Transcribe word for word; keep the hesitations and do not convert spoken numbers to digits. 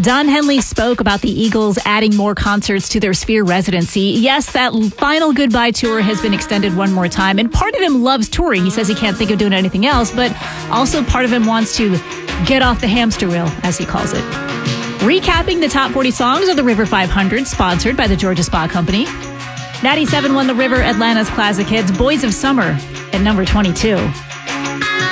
Don Henley spoke about the Eagles adding more concerts to their Sphere residency. Yes, that final goodbye tour has been extended one more time, and part of him loves touring. He says he can't think of doing anything else, but also part of him wants to get off the hamster wheel, as he calls it. Recapping the top forty songs of the River five hundred, sponsored by the Georgia Spa Company. ninety-seven won the River Atlanta's classic hits, Boys of Summer, at number twenty-two.